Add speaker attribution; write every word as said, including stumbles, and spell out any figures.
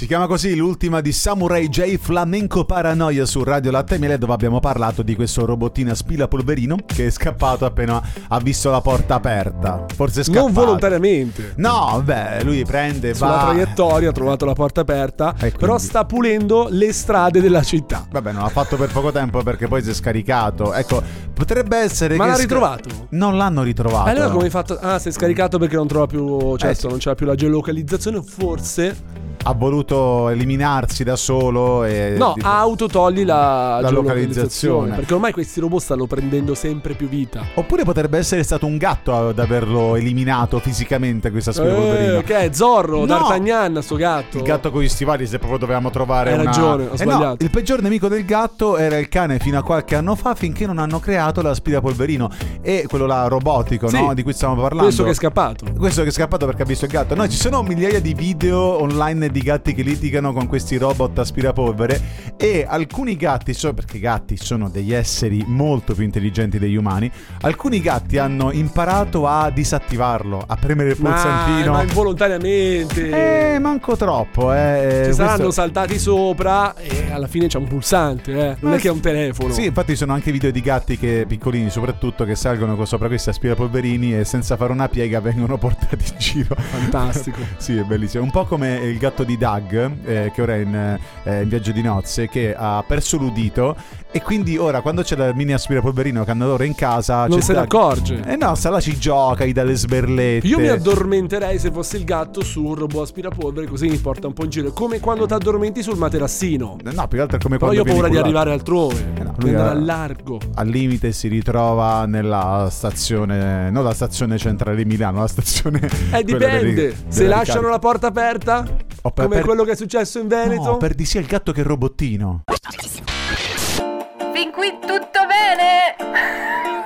Speaker 1: Si chiama così l'ultima di Samurai J, Flamenco Paranoia, su Radio Latte e Miele, dove abbiamo parlato di questo robottino aspirapolverino che è scappato appena ha visto la porta aperta. Forse è scappato.
Speaker 2: Non volontariamente.
Speaker 1: No, beh, lui prende,
Speaker 2: Sulla
Speaker 1: va...
Speaker 2: traiettoria ha trovato la porta aperta,
Speaker 1: quindi...
Speaker 2: però sta pulendo le strade della città.
Speaker 1: Vabbè, non l'ha fatto per poco tempo perché poi si è scaricato. Ecco, potrebbe essere
Speaker 2: Ma
Speaker 1: che...
Speaker 2: l'ha
Speaker 1: sca-
Speaker 2: ritrovato?
Speaker 1: Non l'hanno ritrovato.
Speaker 2: Allora come hai fatto? Ah, si è scaricato perché non trova più... Certo,
Speaker 1: Eh, sì.
Speaker 2: non c'era più la geolocalizzazione, forse...
Speaker 1: Ha voluto eliminarsi da solo e...
Speaker 2: No, autotogli la,
Speaker 1: La
Speaker 2: geolocalizzazione,
Speaker 1: localizzazione.
Speaker 2: perché ormai questi robot stanno prendendo sempre più vita.
Speaker 1: Oppure potrebbe essere stato un gatto ad averlo eliminato fisicamente, questo aspirapolverino.
Speaker 2: Eh, che è Zorro,
Speaker 1: No!
Speaker 2: D'Artagnan, sto gatto.
Speaker 1: Il gatto con gli stivali, se proprio dovevamo trovare
Speaker 2: Hai
Speaker 1: una...
Speaker 2: ragione, ho
Speaker 1: Eh
Speaker 2: sbagliato.
Speaker 1: no, il peggior nemico del gatto era il cane fino a qualche anno fa, finché non hanno creato l'aspirapolverino. E quello là robotico,
Speaker 2: Sì,
Speaker 1: no? Di cui stavamo parlando.
Speaker 2: questo che è scappato.
Speaker 1: Questo che è scappato perché ha visto il gatto. No, ci sono migliaia di video online di gatti che litigano con questi robot aspirapolvere, e alcuni gatti, so, perché i gatti sono degli esseri molto più intelligenti degli umani, alcuni gatti hanno imparato a disattivarlo, a premere il pulsantino.
Speaker 2: Ma, ma involontariamente.
Speaker 1: Eh, manco troppo, eh.
Speaker 2: Ci saranno
Speaker 1: Questo...
Speaker 2: saltati sopra e alla fine c'è un pulsante, eh. Non
Speaker 1: Ma
Speaker 2: è che è un telefono.
Speaker 1: Sì, infatti sono anche video di gatti che, piccolini soprattutto, che salgono con sopra questi aspirapolverini e senza fare una piega vengono portati in giro.
Speaker 2: Fantastico.
Speaker 1: Sì, è bellissimo. Un po' come il gatto di Doug, eh, che ora è in, eh, in viaggio di nozze, che ha perso l'udito, e quindi ora quando c'è il mini aspirapolverino che hanno loro in casa
Speaker 2: Non
Speaker 1: c'è
Speaker 2: se ne
Speaker 1: Doug-
Speaker 2: accorge.
Speaker 1: Eh no, sta là, ci gioca, gli dà le sberlette.
Speaker 2: Io mi addormenterei se fossi il gatto su un robot aspirapolvere, così mi porta un po' in giro. È come quando ti addormenti sul materassino.
Speaker 1: No, più che altro è come
Speaker 2: Però
Speaker 1: quando
Speaker 2: io ho
Speaker 1: vieni
Speaker 2: paura di
Speaker 1: cullato.
Speaker 2: arrivare altrove,
Speaker 1: Eh no,
Speaker 2: di
Speaker 1: lui
Speaker 2: andare
Speaker 1: ha-
Speaker 2: al largo.
Speaker 1: Al limite si ritrova nella stazione, non la stazione centrale di Milano, la stazione...
Speaker 2: Eh, dipende. Se lasciano la porta aperta,
Speaker 1: O per-
Speaker 2: come
Speaker 1: per-
Speaker 2: quello che è successo in Veneto.
Speaker 1: No, perdi sia il gatto che il robottino.
Speaker 3: Fin qui tutto